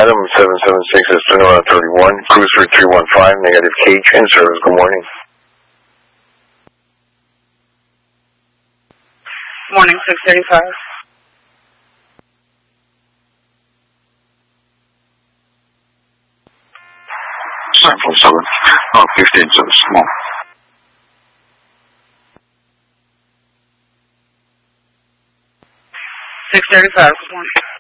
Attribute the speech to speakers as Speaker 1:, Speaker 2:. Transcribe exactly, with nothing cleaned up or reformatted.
Speaker 1: Adam, seven seven six is turnaround thirty-one, cruiser three one five, negative cage in service. Good morning.
Speaker 2: Morning, six thirty-five.
Speaker 3: seven four seven, oh, fifteen service, small.
Speaker 2: six thirty-five, good morning.